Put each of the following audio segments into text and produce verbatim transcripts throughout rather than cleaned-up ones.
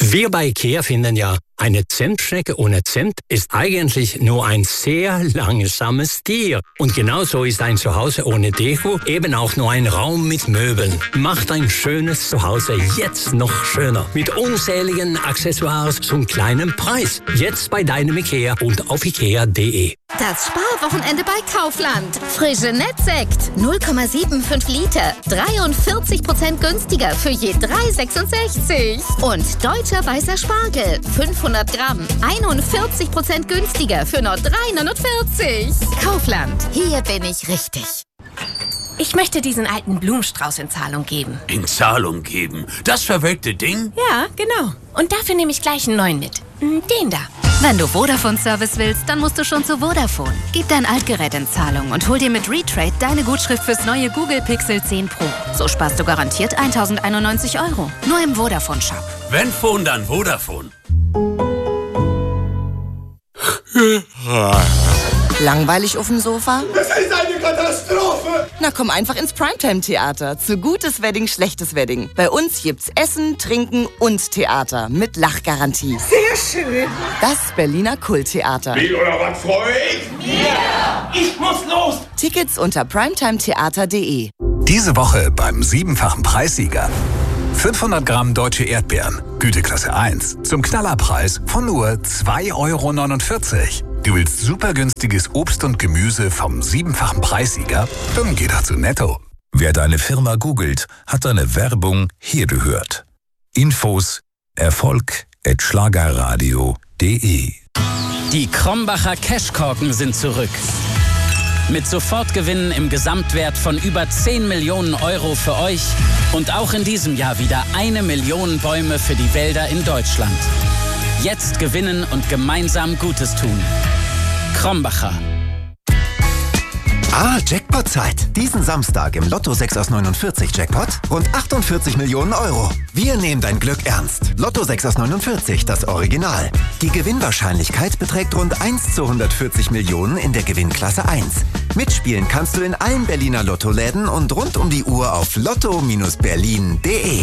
Wir bei IKEA finden ja, eine Zentschnecke ohne Zent ist eigentlich nur ein sehr langsames Tier. Und genauso ist ein Zuhause ohne Deko eben auch nur ein Raum mit Möbeln. Macht ein schönes Zuhause jetzt noch schöner. Mit unzähligen Accessoires zum kleinen Preis. Jetzt bei deinem IKEA und auf ikea punkt de. Das Sparwochenende bei Kaufland. Frische Nettsekt. null Komma fünfundsiebzig Liter. dreiundvierzig Prozent günstiger für je drei Komma sechsundsechzig. Und deutscher weißer Spargel. fünfhundert Gramm. einundvierzig Prozent günstiger für nur drei Komma neunundvierzig. Kaufland. Hier bin ich richtig. Ich möchte diesen alten Blumenstrauß in Zahlung geben. In Zahlung geben? Das verwelkte Ding? Ja, genau. Und dafür nehme ich gleich einen neuen mit. Den da. Wenn du Vodafone-Service willst, dann musst du schon zu Vodafone. Gib dein Altgerät in Zahlung und hol dir mit Retrade deine Gutschrift fürs neue Google Pixel zehn Pro. So sparst du garantiert tausendeinundneunzig Euro. Nur im Vodafone-Shop. Wenn Phone, dann Vodafone. Langweilig auf dem Sofa? Das ist eine Katastrophe! Na komm einfach ins Primetime-Theater. Zu gutes Wedding, schlechtes Wedding. Bei uns gibt's Essen, Trinken und Theater mit Lachgarantie. Sehr schön! Das Berliner Kulttheater. Wie oder was freue ich? Ja! Ich muss los! Tickets unter primetimetheater punkt de. Diese Woche beim siebenfachen Preissieger. fünfhundert Gramm deutsche Erdbeeren, Güteklasse eins, zum Knallerpreis von nur zwei Euro neunundvierzig. Du willst super günstiges Obst und Gemüse vom siebenfachen Preissieger? Dann geh doch zu Netto. Wer deine Firma googelt, hat deine Werbung hier gehört. Infos erfolg at schlagerradio punkt de. Die Krombacher Cashkorken sind zurück. Mit Sofortgewinnen im Gesamtwert von über zehn Millionen Euro für euch und auch in diesem Jahr wieder eine Million Bäume für die Wälder in Deutschland. Jetzt gewinnen und gemeinsam Gutes tun. Krombacher. Ah, Jackpot-Zeit. Diesen Samstag im Lotto sechs aus neunundvierzig Jackpot rund achtundvierzig Millionen Euro. Wir nehmen dein Glück ernst. Lotto sechs aus neunundvierzig, das Original. Die Gewinnwahrscheinlichkeit beträgt rund eins zu hundertvierzig Millionen in der Gewinnklasse eins. Mitspielen kannst du in allen Berliner Lottoläden und rund um die Uhr auf lotto berlin punkt de.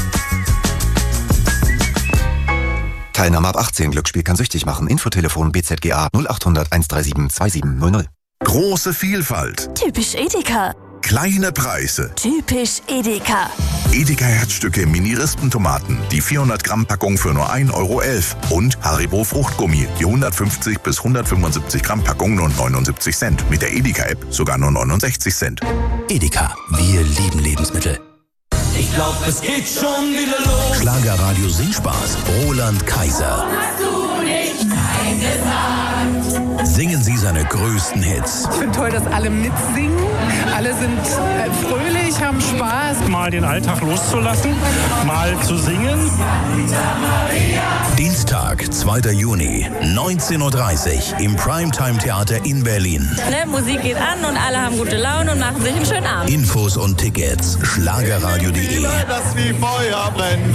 Teilnahme ab achtzehn. Glücksspiel kann süchtig machen. Infotelefon B Z G A null achthundert einhundertsiebenunddreißig siebenundzwanzig null null. Große Vielfalt. Typisch Edeka. Kleine Preise. Typisch Edeka. Edeka Herzstücke Mini-Rispentomaten. Die vierhundert Gramm Packung für nur ein Euro elf. Und Haribo Fruchtgummi. Die hundertfünfzig bis hundertfünfundsiebzig Gramm Packung nur neunundsiebzig Cent. Mit der Edeka-App sogar nur neunundsechzig Cent. Edeka. Wir lieben Lebensmittel. Ich glaub, es geht schon wieder los. Schlagerradio Singspaß. Roland Kaiser. Hast du nicht Nein gesagt? Singen Sie seine größten Hits. Ich finde toll, dass alle mitsingen. Alle sind äh, fröhlich, haben Spaß. Mal den Alltag loszulassen, mal zu singen. Dienstag, zweiter Juni, neunzehn Uhr dreißig im Primetime-Theater in Berlin. Ne, Musik geht an und alle haben gute Laune und machen sich einen schönen Abend. Infos und Tickets, schlagerradio punkt de. Das wie Feuer brennt.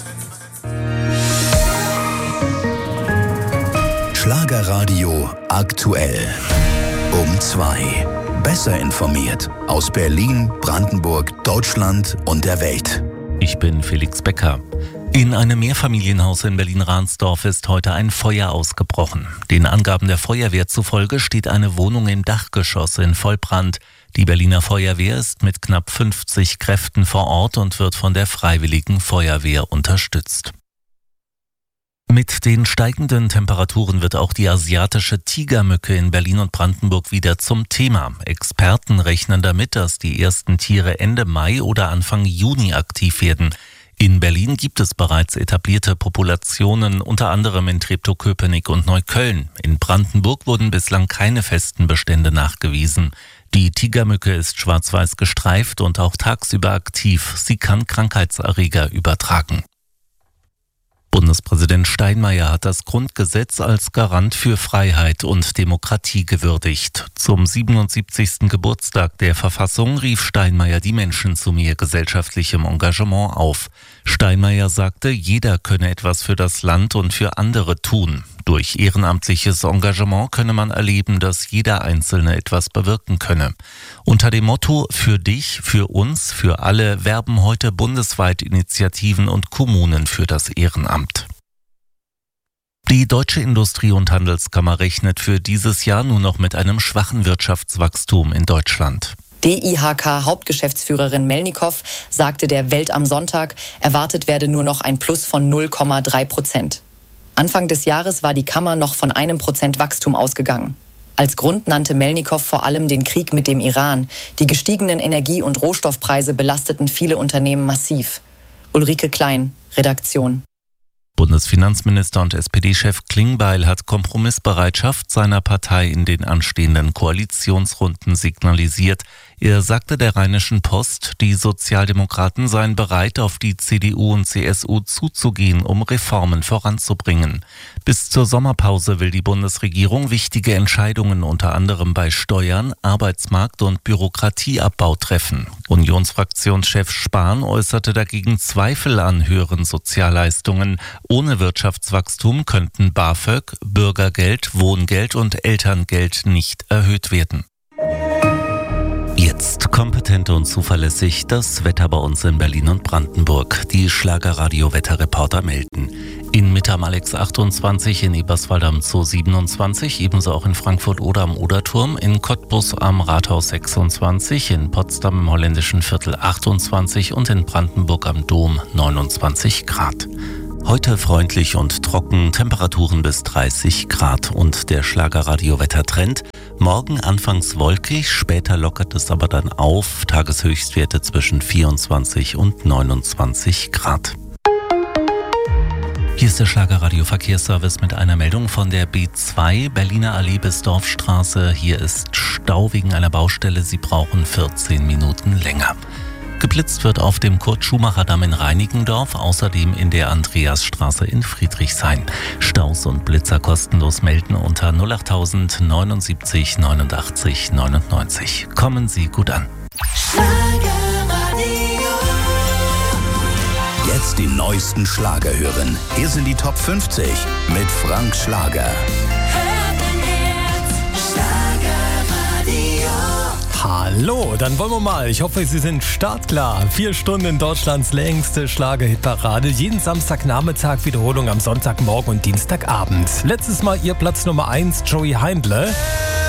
Schlagerradio aktuell. Um zwei. Besser informiert. Aus Berlin, Brandenburg, Deutschland und der Welt. Ich bin Felix Becker. In einem Mehrfamilienhaus in Berlin-Ransdorf ist heute ein Feuer ausgebrochen. Den Angaben der Feuerwehr zufolge steht eine Wohnung im Dachgeschoss in Vollbrand. Die Berliner Feuerwehr ist mit knapp fünfzig Kräften vor Ort und wird von der Freiwilligen Feuerwehr unterstützt. Mit den steigenden Temperaturen wird auch die asiatische Tigermücke in Berlin und Brandenburg wieder zum Thema. Experten rechnen damit, dass die ersten Tiere Ende Mai oder Anfang Juni aktiv werden. In Berlin gibt es bereits etablierte Populationen, unter anderem in Treptow-Köpenick und Neukölln. In Brandenburg wurden bislang keine festen Bestände nachgewiesen. Die Tigermücke ist schwarz-weiß gestreift und auch tagsüber aktiv. Sie kann Krankheitserreger übertragen. Bundespräsident Steinmeier hat das Grundgesetz als Garant für Freiheit und Demokratie gewürdigt. Zum siebenundsiebzigsten Geburtstag der Verfassung rief Steinmeier die Menschen zu mehr gesellschaftlichem Engagement auf. Steinmeier sagte, jeder könne etwas für das Land und für andere tun. Durch ehrenamtliches Engagement könne man erleben, dass jeder Einzelne etwas bewirken könne. Unter dem Motto „Für dich, für uns, für alle“ werben heute bundesweit Initiativen und Kommunen für das Ehrenamt. Die Deutsche Industrie- und Handelskammer rechnet für dieses Jahr nur noch mit einem schwachen Wirtschaftswachstum in Deutschland. D I H K-Hauptgeschäftsführerin Melnikow sagte der Welt am Sonntag, erwartet werde nur noch ein Plus von null Komma drei Prozent. Anfang des Jahres war die Kammer noch von einem Prozent Wachstum ausgegangen. Als Grund nannte Melnikow vor allem den Krieg mit dem Iran. Die gestiegenen Energie- und Rohstoffpreise belasteten viele Unternehmen massiv. Ulrike Klein, Redaktion. Bundesfinanzminister und S P D-Chef Klingbeil hat Kompromissbereitschaft seiner Partei in den anstehenden Koalitionsrunden signalisiert. Er sagte der Rheinischen Post, die Sozialdemokraten seien bereit, auf die C D U und C S U zuzugehen, um Reformen voranzubringen. Bis zur Sommerpause will die Bundesregierung wichtige Entscheidungen unter anderem bei Steuern, Arbeitsmarkt und Bürokratieabbau treffen. Unionsfraktionschef Spahn äußerte dagegen Zweifel an höheren Sozialleistungen. Ohne Wirtschaftswachstum könnten BAföG, Bürgergeld, Wohngeld und Elterngeld nicht erhöht werden. Jetzt kompetent und zuverlässig das Wetter bei uns in Berlin und Brandenburg. Die Schlagerradio-Wetterreporter melden. In Mitte am Alex achtundzwanzig, in Eberswald am Zoo siebenundzwanzig, ebenso auch in Frankfurt oder am Oderturm, in Cottbus am Rathaus sechsundzwanzig, in Potsdam im Holländischen Viertel achtundzwanzig und in Brandenburg am Dom neunundzwanzig Grad. Heute freundlich und trocken, Temperaturen bis dreißig Grad und der Schlagerradio-Wettertrend. Morgen anfangs wolkig, später lockert es aber dann auf, Tageshöchstwerte zwischen vierundzwanzig und neunundzwanzig Grad. Hier ist der Schlagerradio-Verkehrsservice mit einer Meldung von der B zwei, Berliner Allee bis Dorfstraße. Hier ist Stau wegen einer Baustelle, Sie brauchen vierzehn Minuten länger. Geblitzt wird auf dem Kurt-Schumacher-Damm in Reinickendorf, außerdem in der Andreasstraße in Friedrichshain. Staus und Blitzer kostenlos melden unter null acht tausend neunundsiebzig neunundachtzig neunundneunzig. Kommen Sie gut an. Jetzt die neuesten Schlager hören. Hier sind die Top fünfzig mit Frank Schlager. Hallo, dann wollen wir mal. Ich hoffe, Sie sind startklar. Vier Stunden in Deutschlands längste Schlager-Hitparade. Jeden Samstagnachmittag, Wiederholung am Sonntagmorgen und Dienstagabend. Letztes Mal Ihr Platz Nummer eins, Joey Heindle.